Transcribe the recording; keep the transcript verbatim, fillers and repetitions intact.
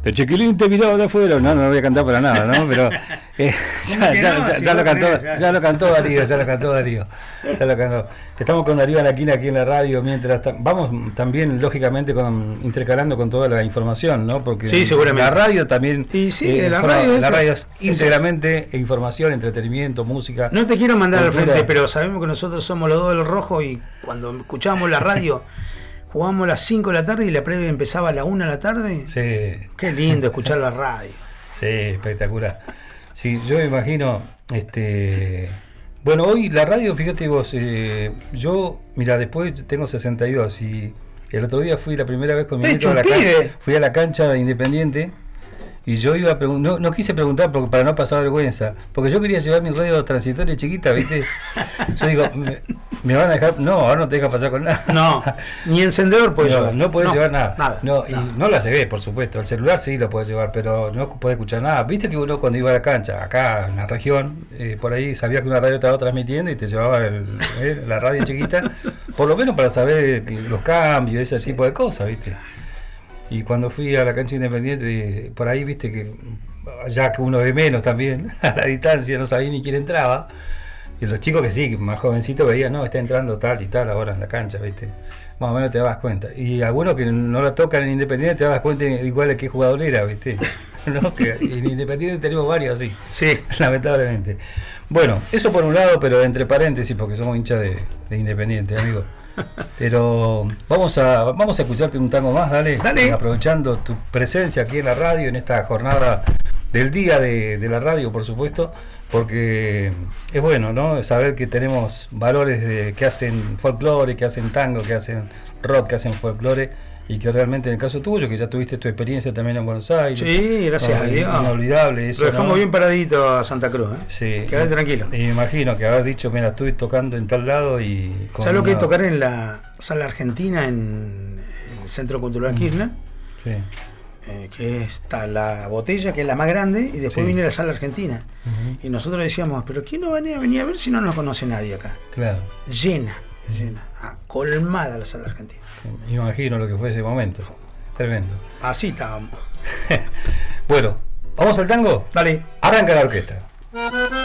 De chiquilín te miraba de afuera. No, no lo voy a cantar para nada, ¿no? Pero eh, ya, ya, no? ya, Si ya, lo cantó, tenés, ya. ya lo cantó Darío, ya lo cantó Darío. Ya lo cantó. Estamos con Darío Anaquina aquí en la radio. Mientras ta- vamos también, lógicamente, con, intercalando con toda la información, ¿no? Porque Sí, seguramente. la radio también. Y sí, eh, la forma- radio es la radio es eso. íntegramente información, entretenimiento, música. No te quiero mandar al cultura. frente, pero sabemos que nosotros somos los dos del rojo y cuando escuchábamos la radio jugábamos a las cinco de la tarde y la previa empezaba a la una de la tarde. Sí. Qué lindo escuchar la radio. Sí, espectacular. Sí, yo me imagino, este, bueno, hoy la radio, fíjate vos, eh, yo, mira, después tengo sesenta y dos y el otro día fui la primera vez con mi nieto a la cancha, fui a la cancha de Independiente y yo iba a preguntar, no, no quise preguntar porque, para no pasar vergüenza, porque yo quería llevar mi radio transitoria chiquita, ¿viste? Yo digo, me, me van a dejar, no, ahora no te deja pasar con nada. No, ni encendedor puedes no, llevar. no podés No, llevar nada. nada, no, nada. Y no la llevé, por supuesto. El celular sí lo podés llevar, pero no podés escuchar nada. Viste que uno cuando iba a la cancha, acá en la región, eh, por ahí sabía que una radio estaba transmitiendo y te llevaba el, eh, la radio chiquita, por lo menos para saber que los cambios, ese sí. tipo de cosas, ¿viste? Y cuando fui a la cancha Independiente, por ahí, viste que ya que uno ve menos también, a la distancia, no sabía ni quién entraba. Y los chicos que sí, más jovencitos veían, no, está entrando tal y tal ahora en la cancha, ¿viste? Más o menos te das cuenta. Y algunos que no la tocan en Independiente te das cuenta igual de qué jugador era, ¿viste? ¿No? Que en Independiente tenemos varios así. Sí. Lamentablemente. Bueno, eso por un lado, pero entre paréntesis, porque somos hinchas de, de Independiente, amigo. Pero vamos a vamos a escucharte un tango más, dale. Dale. Aprovechando tu presencia aquí en la radio, en esta jornada del día de, de la radio, por supuesto, porque es bueno, ¿no? Saber que tenemos valores de, que hacen folclore, que hacen tango, que hacen rock, que hacen folclore, y que realmente en el caso tuyo, que ya tuviste tu experiencia también en Buenos Aires. Sí, gracias no, a Dios. Inolvidable eso, Lo dejamos ¿no? bien paradito a Santa Cruz, ¿eh? Sí. Quédate tranquilo. Y me imagino que haber dicho, mira, estuve tocando en tal lado y... con ¿Sabes lo que es una- tocar en la Sala Argentina, en, en el Centro Cultural Mm. Kirchner? Sí. Eh, que está la botella, que es la más grande, y después Sí. viene la Sala Argentina. Ujú. Y nosotros decíamos, pero ¿quién no venía a venir a ver si no nos conoce nadie acá? Claro. Llena, llena, ah, colmada la Sala Argentina. Me imagino lo que fue ese momento. Tremendo. Así estábamos. Bueno, ¿vamos al tango? Dale. Arranca la orquesta.